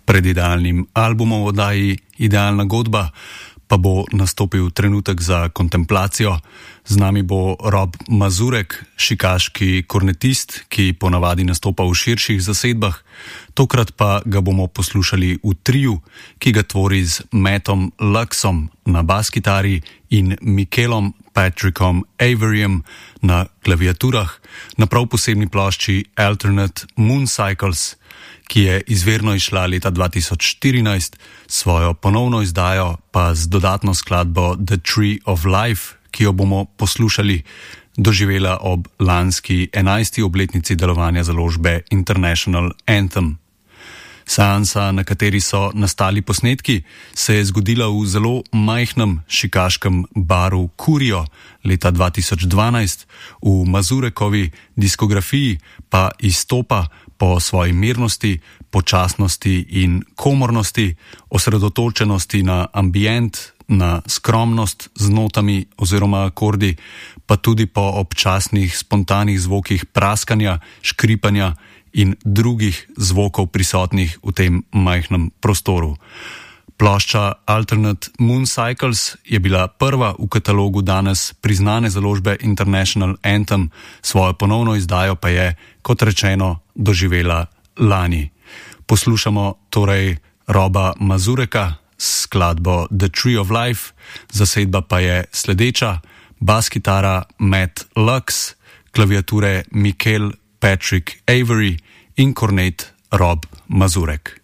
Pred idealnim albumom v oddaji Idealna godba pa bo nastopil trenutek za kontemplacijo. Z nami bo Rob Mazurek, šikaški kornetist, ki ponavadi nastopa v širših zasedbah. Tokrat pa ga bomo poslušali v triu, ki ga tvori z Mattom Luxom na bas-kitari in Mikelom Patrickom Averyjem na klaviaturah, na prav posebni plošči Alternate Moon Cycles, ki je izvirno izšla leta 2014, svojo ponovno izdajo pa z dodatno skladbo The Tree of Life, ki jo bomo poslušali, doživela ob lanski 11. obletnici delovanja založbe International Anthem. Seansa, na kateri so nastali posnetki, se je zgodila v zelo majhnem šikaškem baru Curio leta 2012, v Mazurekovi diskografiji pa izstopa po svoji mirnosti, počasnosti in komornosti, osredotočenosti na ambient, na skromnost z notami oziroma akordi, pa tudi po občasnih spontanih zvokih praskanja, škripanja in drugih zvokov prisotnih v tem majhnem prostoru. Plošča Alternate Moon Cycles je bila prva v katalogu danes priznane založbe International Anthem, svojo ponovno izdajo pa je, kot rečeno, doživela lani. Poslušamo torej Roba Mazureka s skladbo The Tree of Life, zasedba pa je sledeča: bas-kitara Matt Lux, klaviature Mikel Patrick Avery in kornet Rob Mazurek.